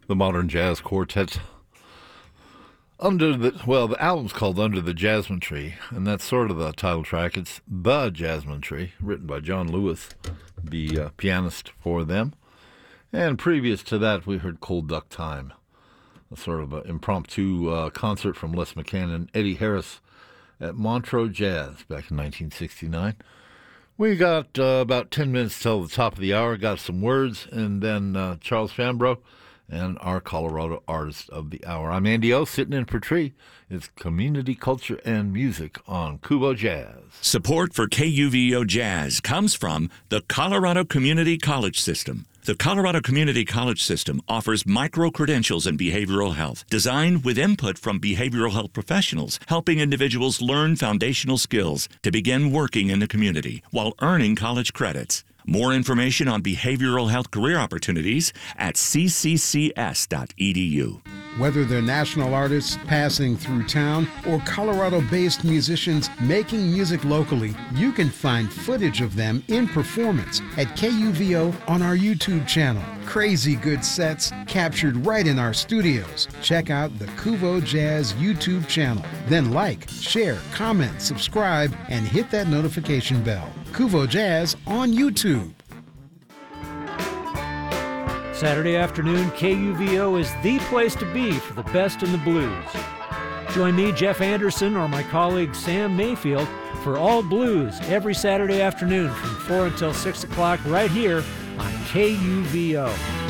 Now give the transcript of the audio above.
The Modern Jazz Quartet. The album's called Under the Jasmine Tree, and that's sort of the title track. It's The Jasmine Tree, written by John Lewis, the pianist for them. And previous to that, we heard Cold Duck Time, a sort of an impromptu concert from Les McCann and Eddie Harris at Montreux Jazz back in 1969. We got about 10 minutes till the top of the hour, got some words, and then Charles Fambro and our Colorado Artist of the Hour. I'm Andy O, sitting in for Tree. It's community culture and music on Kubo Jazz. Support for KUVO Jazz comes from the Colorado Community College System. The Colorado Community College System offers micro-credentials in behavioral health, designed with input from behavioral health professionals, helping individuals learn foundational skills to begin working in the community while earning college credits. More information on behavioral health career opportunities at cccs.edu. Whether they're national artists passing through town or Colorado-based musicians making music locally, you can find footage of them in performance at KUVO on our YouTube channel. Crazy good sets captured right in our studios. Check out the Kuvo Jazz YouTube channel. Then like, share, comment, subscribe, and hit that notification bell. Kuvo Jazz on YouTube. Saturday afternoon, KUVO is the place to be for the best in the blues. Join me, Jeff Anderson, or my colleague Sam Mayfield for All Blues every Saturday afternoon from 4 until 6 o'clock right here on KUVO.